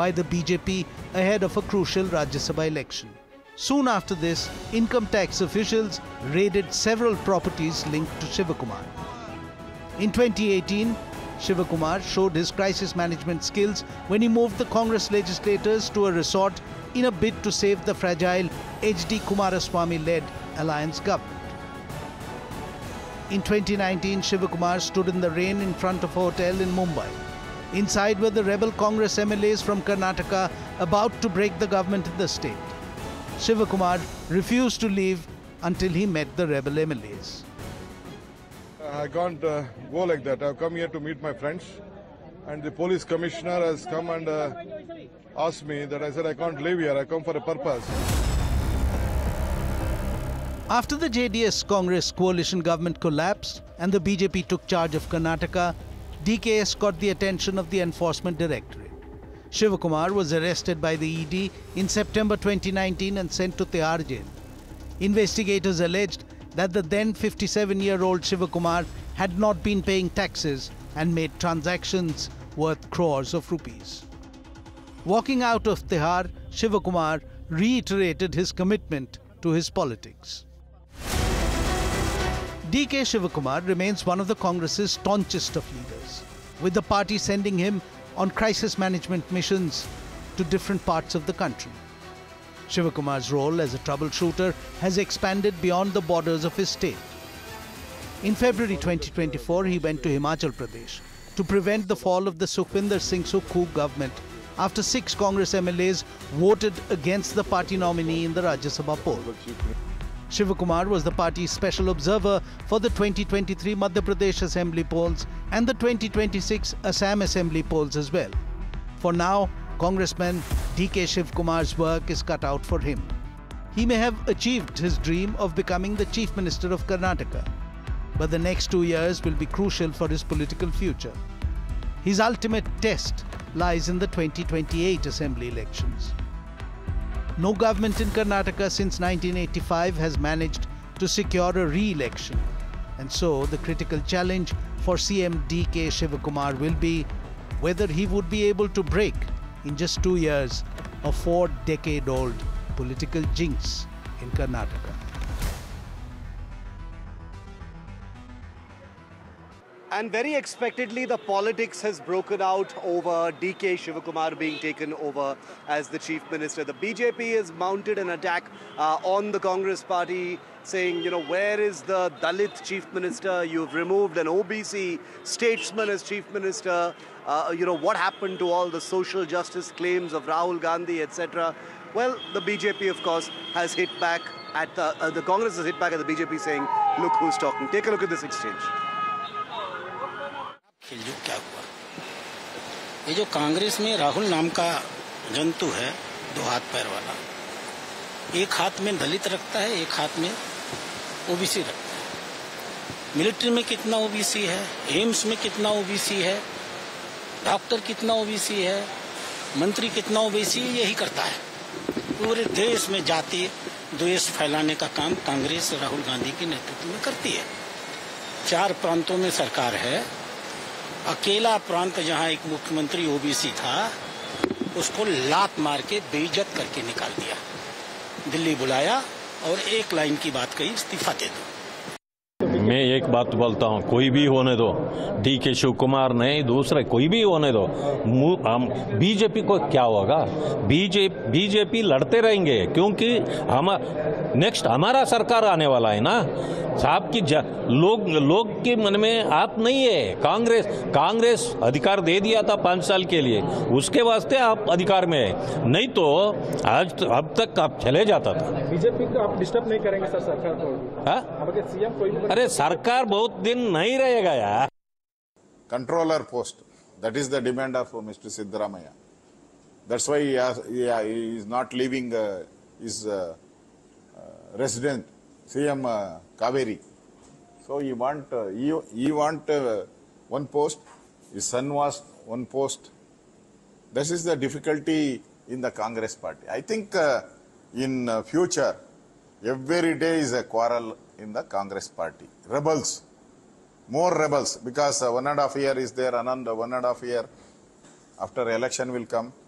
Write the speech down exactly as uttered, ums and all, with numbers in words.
by the B J P ahead of a crucial Rajya Sabha election. Soon after this, income tax officials raided several properties linked to Shivakumar. In twenty eighteen, Shivakumar showed his crisis management skills when he moved the Congress legislators to a resort in a bid to save the fragile H D Kumaraswamy-led alliance government. In twenty nineteen, Shivakumar stood in the rain in front of a hotel in Mumbai. Inside were the rebel Congress M L As from Karnataka about to break the government in the state. Shivakumar refused to leave until he met the rebel M L As. I can't uh, go like that. I've come here to meet my friends, and the police commissioner has come and uh, asked me that. I said I can't live here. I come for a purpose. After the J D S-Congress coalition government collapsed and the B J P took charge of Karnataka, D K S got the attention of the Enforcement Directorate. Shivakumar was arrested by the E D in September twenty nineteen and sent to Tihar jail. Investigators alleged that the then fifty-seven-year-old Shivakumar had not been paying taxes and made transactions worth crores of rupees. Walking out of Tihar, Shivakumar reiterated his commitment to his politics. D K Shivakumar remains one of the Congress's staunchest of leaders, with the party sending him on crisis management missions to different parts of the country. Shivakumar's role as a troubleshooter has expanded beyond the borders of his state. In February twenty twenty-four, he went to Himachal Pradesh to prevent the fall of the Sukhwinder Singh Sukhu government after six Congress M L As voted against the party nominee in the Rajya Sabha poll. Shivakumar was the party's special observer for the twenty twenty-three Madhya Pradesh Assembly polls and the twenty twenty-six Assam Assembly polls as well. For now, Congressman D K Shivakumar's work is cut out for him. He may have achieved his dream of becoming the Chief Minister of Karnataka, but the next two years will be crucial for his political future. His ultimate test lies in the twenty twenty-eight Assembly elections. No government in Karnataka since nineteen eighty-five has managed to secure a re-election, and so the critical challenge for C M D K Shivakumar will be whether he would be able to break in just two years a four-decade-old political jinx in Karnataka. And very expectedly, the politics has broken out over D K Shivakumar being taken over as the Chief Minister. The B J P has mounted an attack uh, on the Congress party, saying, you know, where is the Dalit Chief Minister? You've removed an O B C statesman as Chief Minister. Uh, you know, what happened to all the social justice claims of Rahul Gandhi, et cetera? Well, the B J P, of course, has hit back at the, uh, the Congress has hit back at the B J P saying, look who's talking. Take a look at this exchange. क्या हुआ? ये जो कांग्रेस में राहुल नाम का जंतु है, दो हाथ पैर वाला, एक हाथ में दलित रखता है, एक हाथ में ओबीसी रखता है. मिलिट्री में कितना ओबीसी है, एम्स में कितना ओबीसी है, डॉक्टर कितना ओबीसी है, मंत्री कितना ओबीसी है, यही करता है. पूरे देश में जाति द्वेष फैलाने का काम कांग्रेस राहुल गांधी के नेतृत्व में करती है. चार प्रांतों में सरकार है. अकेला प्रांत जहां एक मुख्यमंत्री ओबीसी था, उसको लात मार के बेइज्जत करके निकाल दिया. दिल्ली बुलाया और एक लाइन की बात कही, इस्तीफा दे दो. मैं एक बात बोलता हूँ, कोई भी होने दो, डी के शिवकुमार नहीं, दूसरे कोई भी होने दो, बीजेपी को क्या होगा? बीजेपी बीजेपी लड़ते रहेंगे, क्योंकि हम नेक्स्ट हमारा सरकार आने वाला है ना. साहब की लोग लोग के मन में आप नहीं है. कांग्रेस कांग्रेस अधिकार दे दिया था पांच साल के लिए, उसके वास्ते आप अधिकार में है, नहीं तो आज तो अब तक आप चले जाता था. बीजेपी को आप डिस्टर्ब नहीं करेंगे सर सरकार को? हाँ, सीएम कोई भी. अरे सरकार बहुत दिन नहीं रहेगा यार. Controller post, that is the demand of Mister Siddaramaiah. That's why he, has, he, he is not leaving uh, his uh, uh, resident C M uh, Kaveri. So he want uh, he, he want uh, one post. His son was one post. This is the difficulty in the Congress party. I think uh, in uh, future, every day is a quarrel in the Congress party. Rebels, more rebels, because uh, one and a half year is there, another one and a half year after election will come.